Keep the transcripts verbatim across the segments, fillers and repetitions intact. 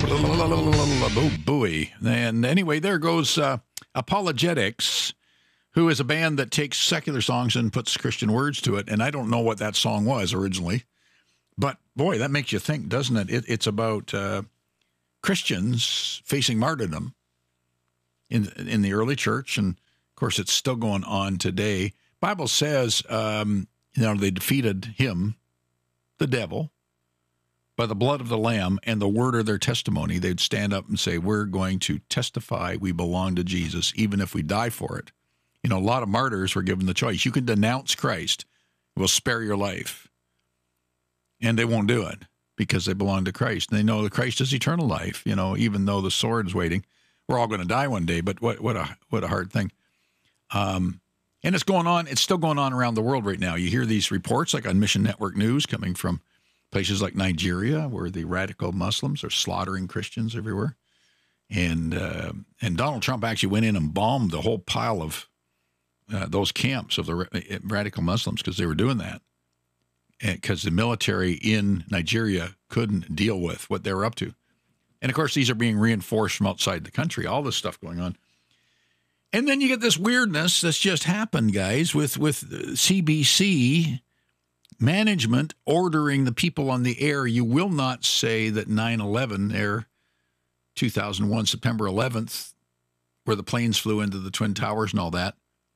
Buoy. And anyway, there goes uh, Apologetics, who is a band that takes secular songs and puts Christian words to it. And I don't know what that song was originally. But, boy, that makes you think, doesn't it? it it's about uh, Christians facing martyrdom in in the early church. And, of course, it's still going on today. Bible says, um, you know, they defeated him, the devil, by the blood of the Lamb and the word of their testimony. They'd stand up and say, we're going to testify we belong to Jesus, even if we die for it. You know, a lot of martyrs were given the choice. You can denounce Christ. We'll spare your life. And they won't do it because they belong to Christ. And they know that Christ is eternal life, you know, even though the sword is waiting. We're all going to die one day, but what what a what a hard thing. Um, and it's going on. It's still going on around the world right now. You hear these reports like on Mission Network News coming from places like Nigeria, where the radical Muslims are slaughtering Christians everywhere. And uh, and Donald Trump actually went in and bombed the whole pile of uh, those camps of the ra- radical Muslims because they were doing that. Because the military in Nigeria couldn't deal with what they were up to. And, of course, these are being reinforced from outside the country, all this stuff going on. And then you get this weirdness that's just happened, guys, with, with C B C management ordering the people on the air. You will not say that nine eleven, air two thousand one, September eleventh, where the planes flew into the Twin Towers and all that,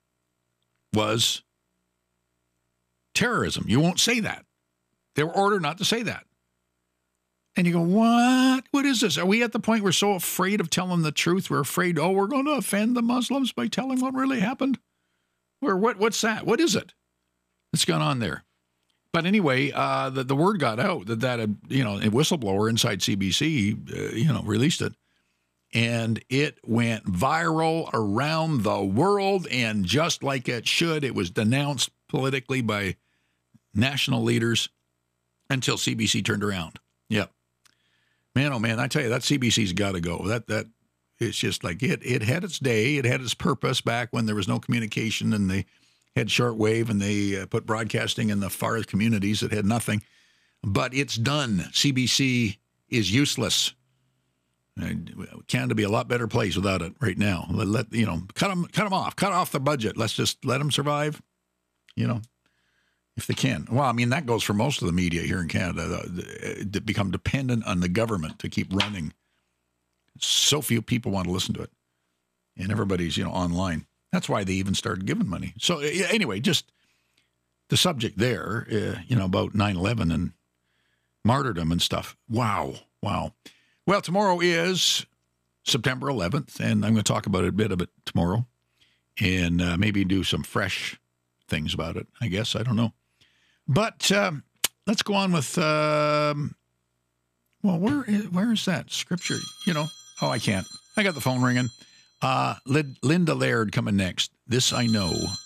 was terrorism. You won't say that. They were ordered not to say that. And you go, what? What is this? Are we at the point we're so afraid of telling the truth? We're afraid, oh, we're going to offend the Muslims by telling what really happened? Or what? What's that? What is it that's gone on there? But anyway, uh, the, the word got out that that, had, you know, a whistleblower inside C B C, uh, you know, released it. And it went viral around the world. And just like it should, it was denounced politically by national leaders until C B C turned around. Yep. Man, oh man, I tell you, that C B C's got to go. That that it's just like it it had its day. It had its purpose back when there was no communication and they had shortwave and they uh, put broadcasting in the far communities that had nothing. But it's done. C B C is useless. Canada be a lot better place without it right now. Let, let you know, cut them, cut them off, cut off the budget. Let's just let them survive. You know, if they can. Well, I mean, that goes for most of the media here in Canada that become dependent on the government to keep running. So few people want to listen to it. And everybody's, you know, online. That's why they even started giving money. So anyway, just the subject there, uh, you know, about nine eleven and martyrdom and stuff. Wow. Wow. Well, tomorrow is September eleventh, and I'm going to talk about it a bit of it tomorrow and uh, maybe do some fresh things about it, I guess. I don't know. But um, let's go on with, um, well, where is, where is that scripture? You know, oh, I can't. I got the phone ringing. Uh, Linda Laird coming next. This I know.